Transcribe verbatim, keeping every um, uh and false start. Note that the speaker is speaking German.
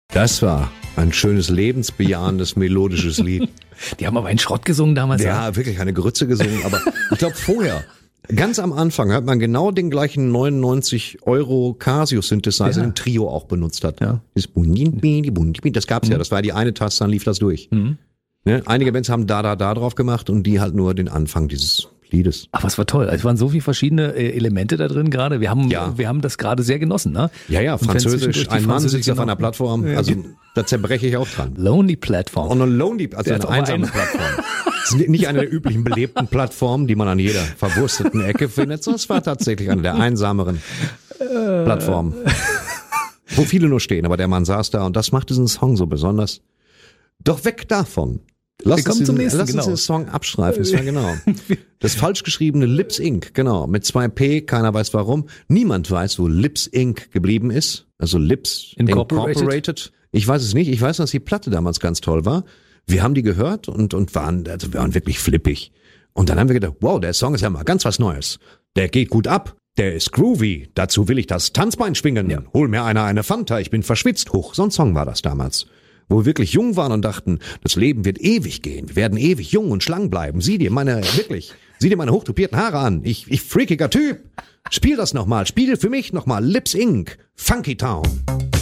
Das war ein schönes, lebensbejahendes, melodisches Lied. Die haben aber einen Schrott gesungen damals. Ja, wirklich eine Grütze gesungen. Aber ich glaube vorher, ganz am Anfang, hat man genau den gleichen neunundneunzig Euro Casio-Synthesizer, Ja. den Trio auch benutzt hat. Ja. Das das gab's ja. Das war die eine Taste, dann lief das durch. Mhm. Ne? Einige Bands haben da, da, da drauf gemacht und die halt nur den Anfang dieses Liedes. Aber es war toll. Es waren so viele verschiedene äh, Elemente da drin gerade. Wir haben, Ja. wir haben das gerade sehr genossen, ne? Ja, ja, Und wenn Französisch, zwischendurch die ein Mann Französisch sitzt auf genau- einer Plattform, Ja, also genau. da zerbreche ich auch dran. Lonely Platform. On a lonely, also Der eine hat auch einsame einen- Plattform. Das ist nicht eine der üblichen belebten Plattformen, die man an jeder verwursteten Ecke findet, sondern es war tatsächlich eine der einsameren Plattformen, wo viele nur stehen. Aber der Mann saß da und das macht diesen Song so besonders. Doch weg davon. Lass Wir kommen uns zum diesen, nächsten, lass genau. uns den Song abstreifen. Das war genau. Das falsch geschriebene Lips Incorporated, genau, mit zwei P, keiner weiß warum. Niemand weiß, wo Lips Incorporated geblieben ist. Also Lips Incorporated. Incorporated. Ich weiß es nicht. Ich weiß, dass die Platte damals ganz toll war. Wir haben die gehört und, und waren, also wir waren wirklich flippig. Und dann haben wir gedacht, wow, der Song ist ja mal ganz was Neues. Der geht gut ab. Der ist groovy. Dazu will ich das Tanzbein schwingen. Ja. Hol mir einer eine Fanta. Ich bin verschwitzt. Hoch. So ein Song war das damals. Wo wir wirklich jung waren und dachten, das Leben wird ewig gehen. Wir werden ewig jung und schlank bleiben. Sieh dir meine, wirklich, sieh dir meine hochtupierten Haare an. Ich, ich freakiger Typ. Spiel das nochmal. Spiel für mich nochmal. Lips Incorporated. Funky Town.